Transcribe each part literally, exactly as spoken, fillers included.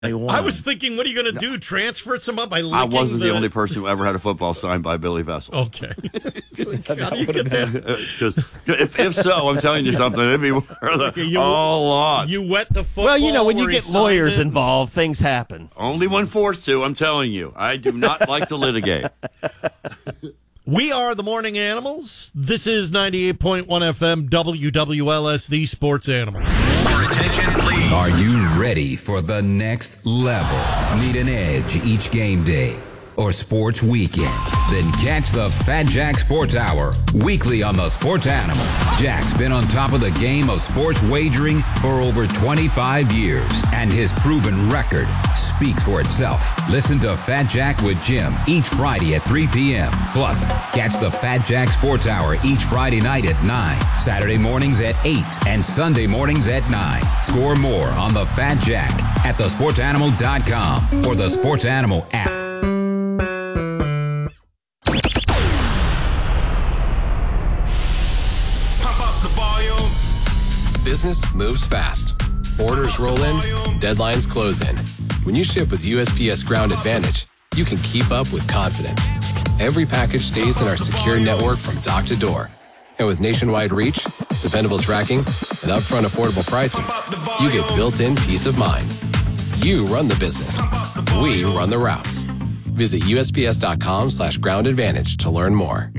They won. I was thinking, what are you going to do? Transfer some up by linking I wasn't the... the only person who ever had a football signed by Billy Vessel. Okay. Like, how do you get that? if, if so, I'm telling you something. It'd be worth okay, you, a lot. You wet the football. Well, you know, when you get lawyers it? involved, things happen. Only when forced to, I'm telling you. I do not like to litigate. We are the Morning Animals. This is ninety-eight point one F M W W L S, the Sports Animal. Attention, please. Are you ready for the next level? Need an edge each game day or sports weekend? Then catch the Fat Jack Sports Hour weekly on the Sports Animal. Jack's been on top of the game of sports wagering for over twenty-five years, and his proven record speaks for itself. Listen to Fat Jack with Jim each Friday at three p.m. Plus, catch the Fat Jack Sports Hour each Friday night at nine, Saturday mornings at eight, and Sunday mornings at nine. Score more on the Fat Jack at the sports animal dot com or the Sports Animal app. Business moves fast. Orders roll in, deadlines close in. When you ship with U S P S Ground Advantage, you can keep up with confidence. Every package stays in our secure network from dock to door. And with nationwide reach, dependable tracking, and upfront affordable pricing, you get built-in peace of mind. You run the business. We run the routes. Visit U S P S dot com slash ground advantage to learn more.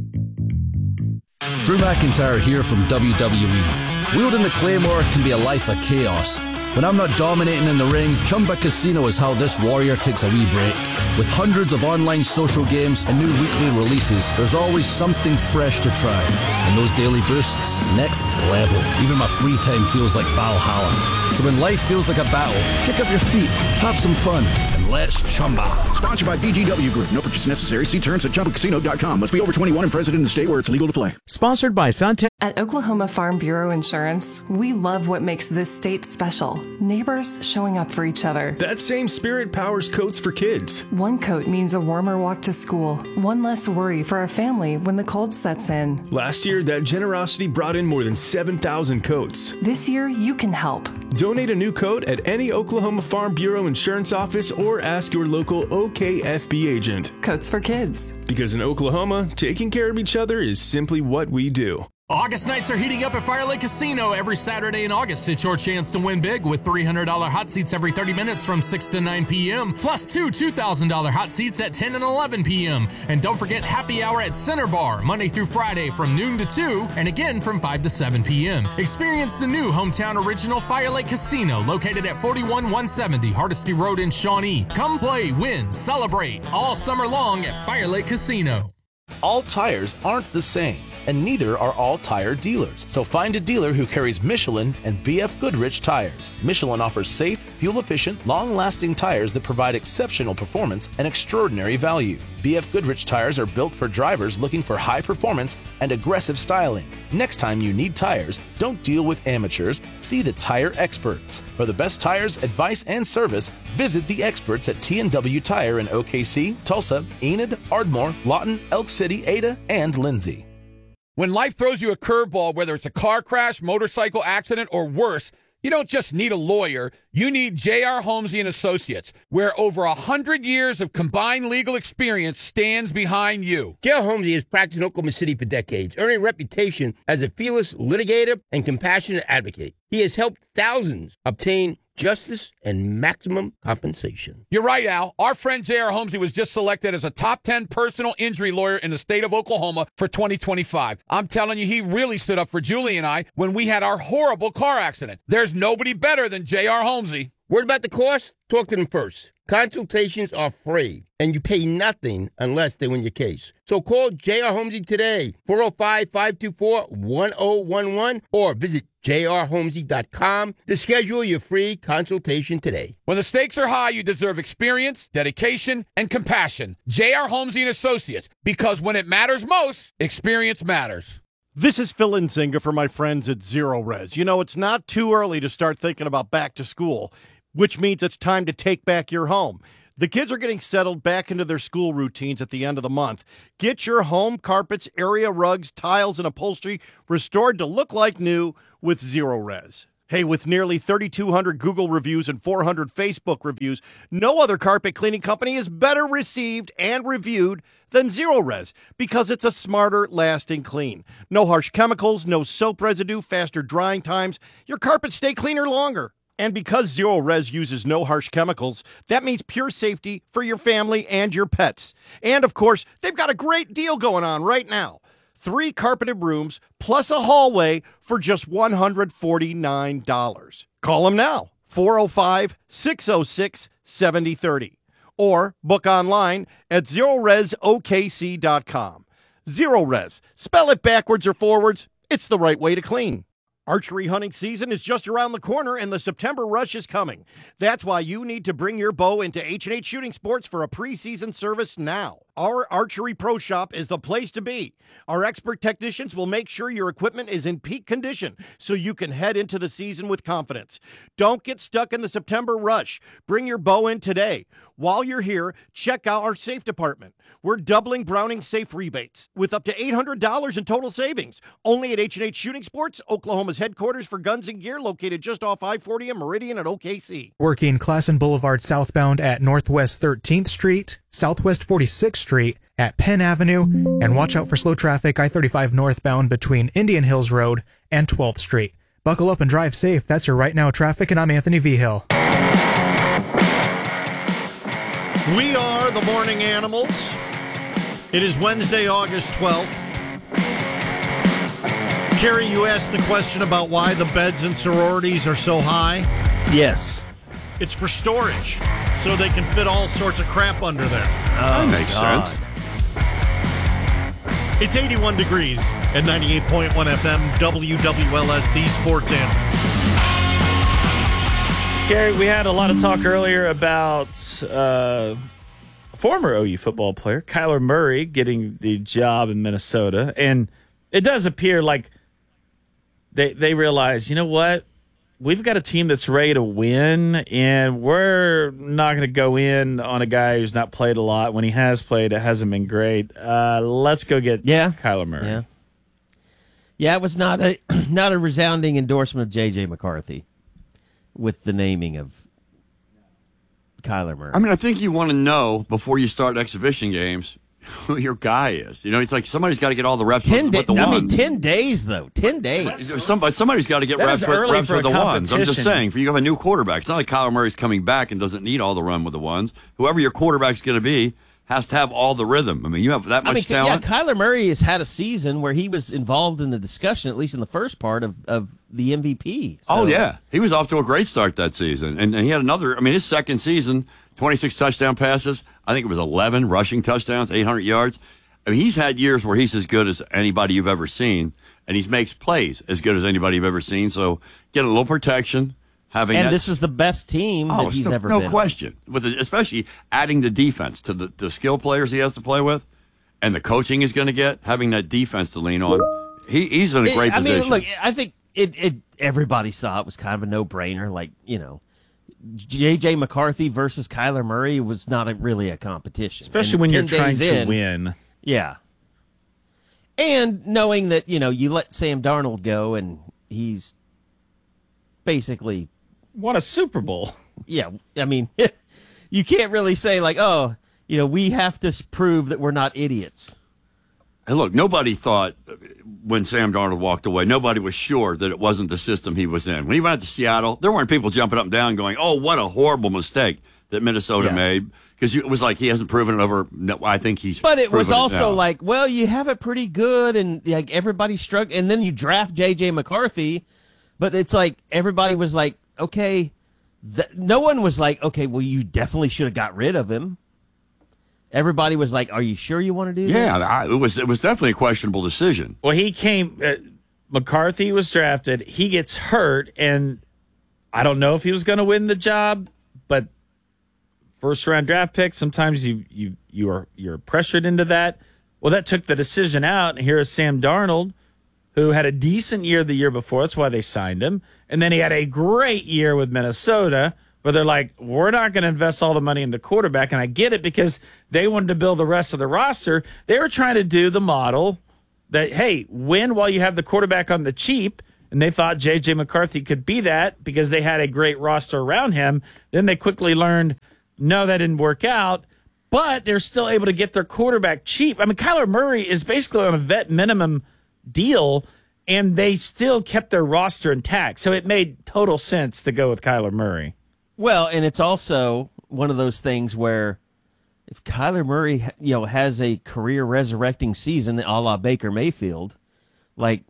Drew McIntyre here from W W E. Wielding the Claymore can be a life of chaos. When I'm not dominating in the ring, Chumba Casino is how this warrior takes a wee break. With hundreds of online social games and new weekly releases, there's always something fresh to try. And those daily boosts, next level. Even my free time feels like Valhalla. So when life feels like a battle, kick up your feet, have some fun, and let's Chumba. Sponsored by B G W Group. No purchase necessary. See terms at Chumba Casino dot com. Must be over twenty-one and present in the state where it's legal to play. Sponsored by Suntech. At Oklahoma Farm Bureau Insurance, we love what makes this state special. Neighbors showing up for each other. That same spirit powers coats for kids. One coat means a warmer walk to school. One less worry for our family when the cold sets in. Last year, that generosity brought in more than seven thousand coats. This year, you can help. Donate a new coat at any Oklahoma Farm Bureau Insurance office or ask your local O K F B agent. Coats for kids. Because in Oklahoma, taking care of each other is simply what we do. August nights are heating up at Fire Lake Casino. Every Saturday in August, it's your chance to win big with three hundred dollars hot seats every thirty minutes from six to nine p.m. Plus two two thousand dollars hot seats at ten and eleven p.m. And don't forget happy hour at Center Bar, Monday through Friday from noon to two and again from five to seven p.m. Experience the new hometown original Fire Lake Casino located at forty-one one seventy Hardesty Road in Shawnee. Come play, win, celebrate all summer long at Fire Lake Casino. All tires aren't the same, and neither are all tire dealers. So find a dealer who carries Michelin and B F Goodrich tires. Michelin offers safe, fuel-efficient, long-lasting tires that provide exceptional performance and extraordinary value. B F Goodrich tires are built for drivers looking for high performance and aggressive styling. Next time you need tires, don't deal with amateurs, see the tire experts. For the best tires, advice, and service, visit the experts at T and W Tire in O K C, Tulsa, Enid, Ardmore, Lawton, Elk City, Ada, and Lindsay. When life throws you a curveball, whether it's a car crash, motorcycle accident, or worse, you don't just need a lawyer, you need J R. Holmesy and Associates, where over one hundred years of combined legal experience stands behind you. J R. Holmesy has practiced in Oklahoma City for decades, earning a reputation as a fearless litigator and compassionate advocate. He has helped thousands obtain justice and maximum compensation. You're right, Al. Our friend J R. Holmesy was just selected as a top ten personal injury lawyer in the state of Oklahoma for twenty twenty-five. I'm telling you, he really stood up for Julie and I when we had our horrible car accident. There's nobody better than J R. Holmesy. Word about the cost? Talk to them first. Consultations are free, and you pay nothing unless they win your case. So call J R. Holmesy today, four oh five, five two four, one oh one one, or visit j r holmesy dot com to schedule your free consultation today. When the stakes are high, you deserve experience, dedication, and compassion. J R. Holmesy and Associates, because when it matters most, experience matters. This is Phil Nzinga for my friends at Zero Res. You know, it's not too early to start thinking about back to school, which means it's time to take back your home. The kids are getting settled back into their school routines at the end of the month. Get your home, carpets, area rugs, tiles, and upholstery restored to look like new with Zero Res. Hey, with nearly thirty-two hundred Google reviews and four hundred Facebook reviews, no other carpet cleaning company is better received and reviewed than Zero Res because it's a smarter, lasting clean. No harsh chemicals, no soap residue, faster drying times. Your carpets stay cleaner longer. And because Zero Res uses no harsh chemicals, that means pure safety for your family and your pets. And, of course, they've got a great deal going on right now. Three carpeted rooms plus a hallway for just one hundred forty-nine dollars. Call them now, four oh five, six oh six, seven oh three oh. Or book online at zero res o k c dot com. Zero Res. Spell it backwards or forwards. It's the right way to clean. Archery hunting season is just around the corner, and the September rush is coming. That's why you need to bring your bow into H and H Shooting Sports for a preseason service now. Our Archery Pro Shop is the place to be. Our expert technicians will make sure your equipment is in peak condition so you can head into the season with confidence. Don't get stuck in the September rush. Bring your bow in today. While you're here, check out our safe department. We're doubling Browning safe rebates with up to eight hundred dollars in total savings. Only at H and H Shooting Sports, Oklahoma's headquarters for guns and gear, located just off I forty and Meridian at O K C. Working Classen Boulevard southbound at Northwest thirteenth Street, Southwest forty-sixth Street at Penn Avenue, and watch out for slow traffic I thirty-five northbound between Indian Hills Road and twelfth Street. Buckle up and drive safe. That's your Right Now traffic, and I'm Anthony Vigil. We are the Morning Animals. It is Wednesday, August twelfth. Kerry, you asked the question about why the beds in sororities are so high. Yes. It's for storage, so they can fit all sorts of crap under there. Oh, that makes God. sense. It's eighty-one degrees at ninety-eight point one F M, W W L S, the Sports Animal. Gary, we had a lot of talk earlier about uh, former O U football player Kyler Murray getting the job in Minnesota, and it does appear like they they realize, you know what, we've got a team that's ready to win, and we're not going to go in on a guy who's not played a lot. When he has played, it hasn't been great. Uh, let's go get yeah. Kyler Murray. Yeah. yeah, it was not a not a resounding endorsement of J J McCarthy with the naming of Kyler Murray. I mean, I think you want to know before you start exhibition games who your guy is. You know, it's like somebody's got to get all the reps ten with, da- with the I ones. mean, ten days, though. Ten days. Somebody, somebody's got to get That reps, is with, early reps for with a the ones. I'm just competition. saying, for you have a new quarterback. It's not like Kyler Murray's coming back and doesn't need all the run with the ones. Whoever your quarterback's going to be has to have all the rhythm. I mean, you have that much I mean, talent. yeah, Kyler Murray has had a season where he was involved in the discussion, at least in the first part of, of the M V P. So. Oh, yeah. He was off to a great start that season. And, and he had another, I mean, his second season, twenty-six touchdown passes. I think it was eleven rushing touchdowns, eight hundred yards. I mean, he's had years where he's as good as anybody you've ever seen, and he makes plays as good as anybody you've ever seen. So get a little protection. Having and that, this is the best team oh, that he's no, ever no been. No question. With the, especially adding the defense to the, the skill players he has to play with, and the coaching he's going to get, having that defense to lean on. He, he's in a great it, I position. mean, look, I think it, it. Everybody saw it was kind of a no-brainer. Like, you know, J J McCarthy versus Kyler Murray was not a, really a competition. Especially and when you're ten trying days to in, win. Yeah. And knowing that, you know, you let Sam Darnold go and he's basically won a Super Bowl. Yeah, I mean, you can't really say like, oh, you know, we have to prove that we're not idiots. And look, nobody thought when Sam Darnold walked away, nobody was sure that it wasn't the system he was in. When he went out to Seattle, there weren't people jumping up and down going, oh, what a horrible mistake that Minnesota Yeah. made. Because it was like he hasn't proven it over. No, I think he's. But it was proven also now. like, well, you have it pretty good, and like everybody struck, and then you draft J J McCarthy, but it's like everybody was like, okay, th- no one was like, okay, well, you definitely should have got rid of him. Everybody was like, are you sure you want to do Yeah, this? I, it was. It was definitely a questionable decision. Well, he came. Uh, McCarthy was drafted. He gets hurt, and I don't know if he was going to win the job, but first round draft pick. Sometimes you you you are you're pressured into that. Well, that took the decision out. And here is Sam Darnold, who had a decent year the year before. That's why they signed him, and then he had a great year with Minnesota. But they're like, we're not going to invest all the money in the quarterback. And I get it because they wanted to build the rest of the roster. They were trying to do the model that, hey, win while you have the quarterback on the cheap and they thought J J. McCarthy could be that because they had a great roster around him. Then they quickly learned, no, that didn't work out, but they're still able to get their quarterback cheap. I mean, Kyler Murray is basically on a vet minimum deal, and they still kept their roster intact. So it made total sense to go with Kyler Murray. Well, and it's also one of those things where if Kyler Murray, you know, has a career resurrecting season a la Baker Mayfield, like,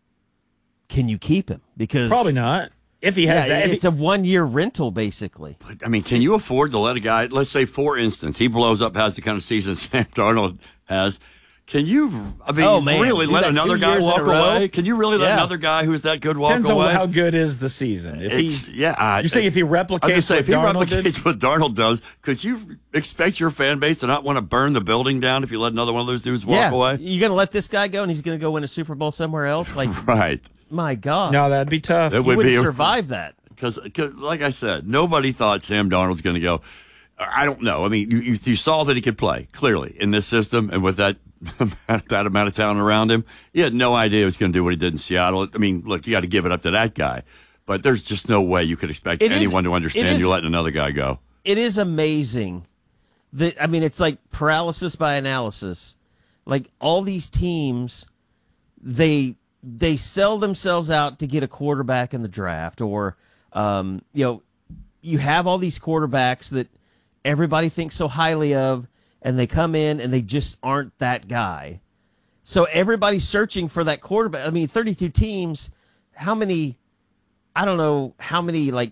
can you keep him? Because probably not. If he has yeah, that, it's he, a one-year rental, basically. But, I mean, can you afford to let a guy, let's say, for instance, he blows up, has the kind of season Sam Darnold has. Can you, I mean, oh, man. really Do let another guy walk away? Can you really let yeah. another guy who's that good walk depends away? Depends on how good is the season. If it's, he, yeah, uh, you say if he replicates I was say, what if he Darnold replicates did? what Darnold does, could you expect your fan base to not want to burn the building down if you let another one of those dudes walk yeah. away? You're going to let this guy go and he's going to go win a Super Bowl somewhere else? Like, right. My God. No, that'd be tough. It he would wouldn't be survive that. Because, like I said, nobody thought Sam Darnold's going to go. I don't know. I mean, you, you, you saw that he could play, clearly, in this system and with that that amount of talent around him. He had no idea he was going to do what he did in Seattle. I mean, look, you got to give it up to that guy. But there's just no way you could expect It anyone is, to understand you letting another guy go. It is amazing that, I mean, it's like paralysis by analysis. Like, all these teams, they they sell themselves out to get a quarterback in the draft, or, um, you know, you have all these quarterbacks that everybody thinks so highly of, and they come in and they just aren't that guy. So everybody's searching for that quarterback. I mean, thirty-two teams, how many, I don't know how many, like,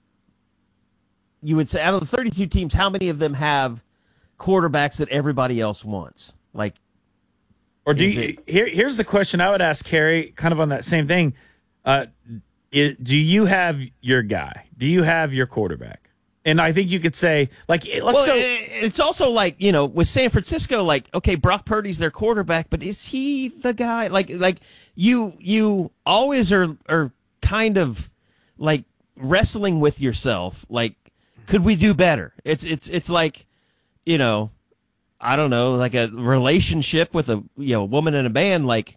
you would say out of the thirty-two teams, how many of them have quarterbacks that everybody else wants? Like, or do is you, it- here, here's the question I would ask Carrie, kind of on that same thing. Uh, i- do you have your guy? Do you have your quarterback? And I think you could say, like, let's well, go. It's also like, you know, with San Francisco, like, okay, Brock Purdy's their quarterback, but is he the guy? Like, like you, you always are, are kind of like wrestling with yourself. Like, could we do better? It's, it's, it's like, you know, I don't know, like a relationship with a, you know, woman and a man. Like,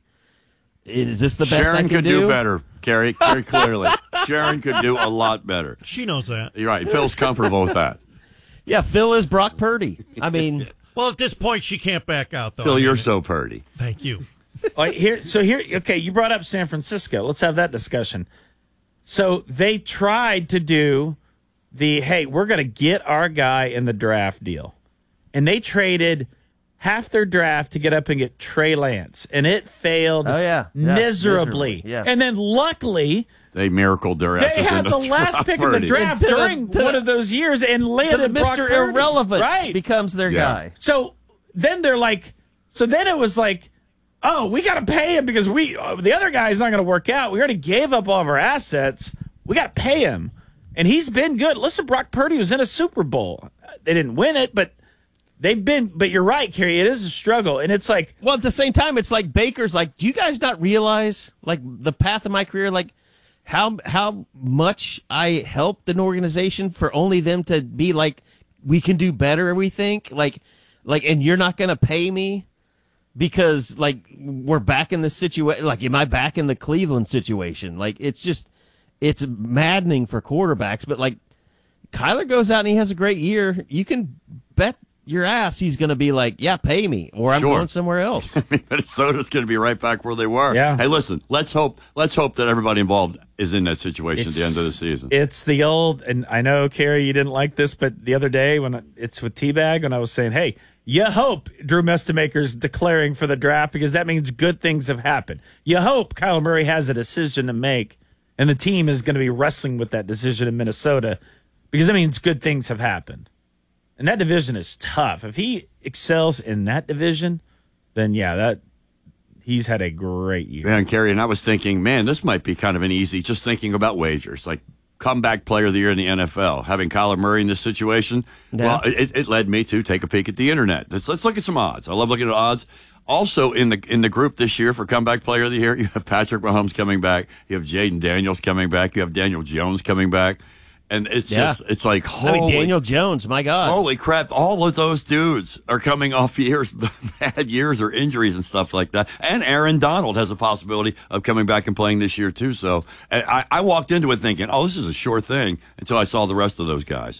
is this the best Sharon I can could do? do better, Carrie, very clearly. Sharon could do a lot better. She knows that. You're right. Phil's comfortable with that. Yeah, Phil is Brock Purdy. I mean, well, at this point, she can't back out, though. Phil, I mean, you're so purdy. Thank you. All right, here, so here, okay, you brought up San Francisco. Let's have that discussion. So they tried to do the, hey, we're going to get our guy in the draft deal. And they traded half their draft to get up and get Trey Lance. And it failed oh, yeah. Yeah, miserably. miserably. Yeah. And then luckily, They miracled their asses they had into the last Brock pick of the Purdy. draft To the- during to the- one of those years and landed Brock Mister Purdy. Irrelevant right. becomes their Yeah. guy. So then they're like, so then it was like, oh, we got to pay him because we uh, the other guy's not going to work out. We already gave up all of our assets. We got to pay him, and he's been good. Listen, Brock Purdy was in a Super Bowl. They didn't win it, but they've been. But you're right, Kerry. It is a struggle, and it's like, well, at the same time, it's like Baker's like, do you guys not realize, like, the path of my career, like, how how much I helped an organization for only them to be like, we can do better, we think, like, like, and you're not going to pay me because, like, we're back in the situation. Like, am I back in the Cleveland situation? Like, it's just, it's maddening for quarterbacks. But, like, Kyler goes out and he has a great year. You can bet your ass he's going to be like, yeah, pay me, or I'm Sure. going somewhere else. I mean, Minnesota's going to be right back where they were. Yeah. Hey, listen, let's hope let's hope that everybody involved is in that situation at the end of the season. It's the old, and I know, Kerry, you didn't like this, but the other day when I, it's with Teabag, when I was saying, hey, you hope Drew Mestemaker's declaring for the draft because that means good things have happened. You hope Kyler Murray has a decision to make, and the team is going to be wrestling with that decision in Minnesota because that means good things have happened. And that division is tough. If he excels in that division, then yeah, that he's had a great year. Man, Kerry, and I was thinking, man, this might be kind of an easy, just thinking about wagers, like comeback player of the year in the N F L, having Kyler Murray in this situation. Yeah. Well, it, it led me to take a peek at the internet. Let's, let's look at some odds. I love looking at odds. Also in the in the group this year for comeback player of the year, you have Patrick Mahomes coming back. You have Jaden Daniels coming back. You have Daniel Jones coming back. And it's Yeah. just, it's like, holy. I mean, Daniel Jones, my God. Holy crap. All of those dudes are coming off years, bad years or injuries and stuff like that. And Aaron Donald has a possibility of coming back and playing this year, too. So I, I walked into it thinking, oh, this is a sure thing until I saw the rest of those guys.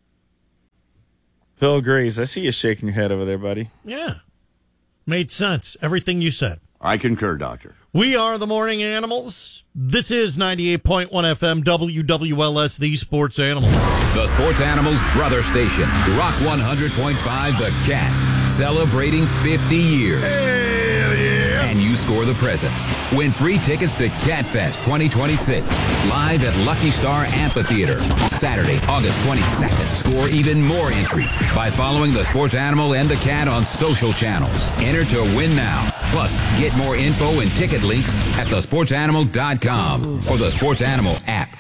Phil agrees. I see you shaking your head over there, buddy. Yeah. Made sense. Everything you said. I concur, Doctor. We are the Morning Animals. This is ninety-eight point one F M W W L S, the Sports Animal. The Sports Animals brother station, Rock one hundred point five The Cat, celebrating fifty years. Hell yeah. And you score the presents. Win free tickets to CatFest twenty twenty-six, live at Lucky Star Amphitheater, Saturday, August twenty-second. Score even more entries by following the Sports Animal and the Cat on social channels. Enter to win now. Plus, get more info and ticket links at the sports animal dot com or the Sports Animal app.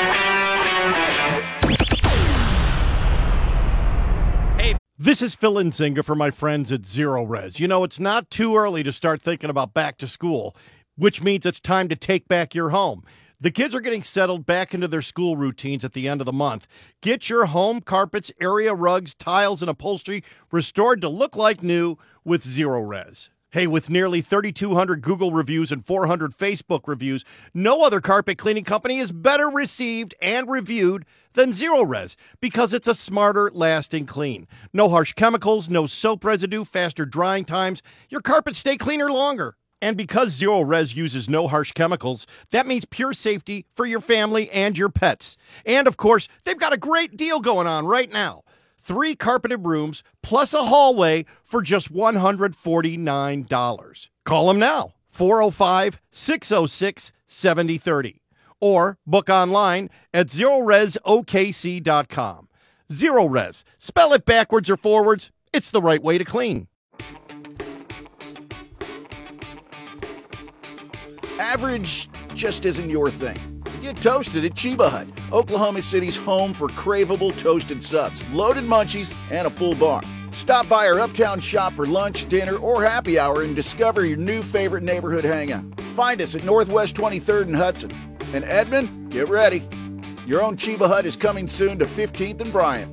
This is Phil Nzinga for my friends at Zero Res. You know, it's not too early to start thinking about back to school, which means it's time to take back your home. The kids are getting settled back into their school routines at the end of the month. Get your home carpets, area rugs, tiles, and upholstery restored to look like new with Zero Res. Hey, with nearly thirty-two hundred Google reviews and four hundred Facebook reviews, no other carpet cleaning company is better received and reviewed than Zero Res because it's a smarter, lasting clean. No harsh chemicals, no soap residue, faster drying times. Your carpets stay cleaner longer. And because Zero Res uses no harsh chemicals, that means pure safety for your family and your pets. And, of course, they've got a great deal going on right now. Three carpeted rooms plus a hallway for just one hundred forty-nine dollars. Call them now, four oh five, six oh six, seven oh three oh. Or book online at zero res o k c dot com. Zero Res. Spell it backwards or forwards. It's the right way to clean. Average just isn't your thing. Get toasted at Cheba Hut, Oklahoma City's home for craveable toasted subs, loaded munchies, and a full bar. Stop by our uptown shop for lunch, dinner, or happy hour and discover your new favorite neighborhood hangout. Find us at Northwest twenty-third and Hudson. And Edmond, get ready. Your own Cheba Hut is coming soon to fifteenth and Bryant.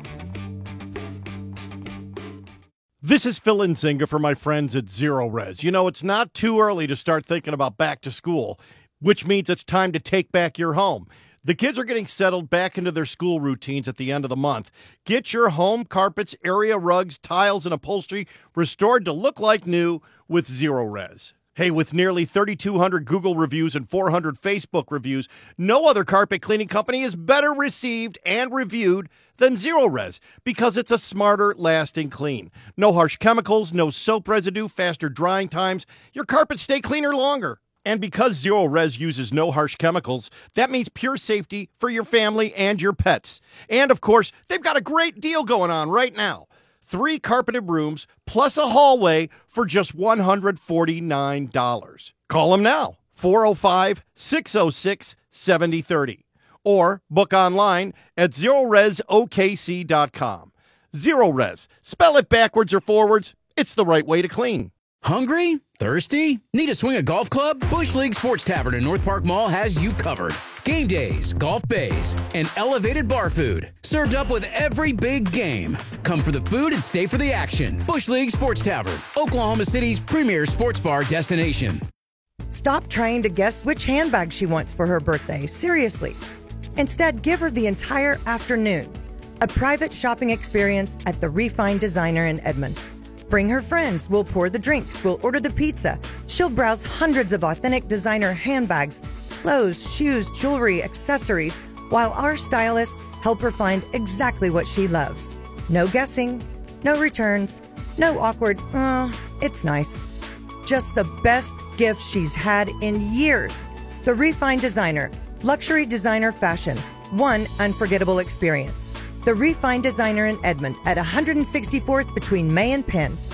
This is Phil Nzinga for my friends at Zero Res. You know, it's not too early to start thinking about back to school, which means it's time to take back your home. The kids are getting settled back into their school routines at the end of the month. Get your home carpets, area rugs, tiles, and upholstery restored to look like new with Zero Res. Hey, with nearly thirty-two hundred Google reviews and four hundred Facebook reviews, no other carpet cleaning company is better received and reviewed than Zero Res because it's a smarter, lasting clean. No harsh chemicals, no soap residue, faster drying times. Your carpets stay cleaner longer. And because Zero Res uses no harsh chemicals, that means pure safety for your family and your pets. And, of course, they've got a great deal going on right now. Three carpeted rooms plus a hallway for just one hundred forty-nine dollars. Call them now, four oh five, six oh six, seven oh three oh. Or book online at zero res o k c dot com. Zero Res. Spell it backwards or forwards. It's the right way to clean. Hungry? Thirsty? Need to swing a golf club? Bush League Sports Tavern in North Park Mall has you covered. Game days, golf bays, and elevated bar food. Served up with every big game. Come for the food and stay for the action. Bush League Sports Tavern, Oklahoma City's premier sports bar destination. Stop trying to guess which handbag she wants for her birthday. Seriously. Instead, give her the entire afternoon. A private shopping experience at the Refined Designer in Edmond. Bring her friends, we'll pour the drinks, we'll order the pizza. She'll browse hundreds of authentic designer handbags, clothes, shoes, jewelry, accessories, while our stylists help her find exactly what she loves. No guessing, no returns, no awkward, oh, it's nice. Just the best gift she's had in years. The Refined Designer, luxury designer fashion, one unforgettable experience. The Refined Designer in Edmond at one hundred sixty-fourth between May and Penn.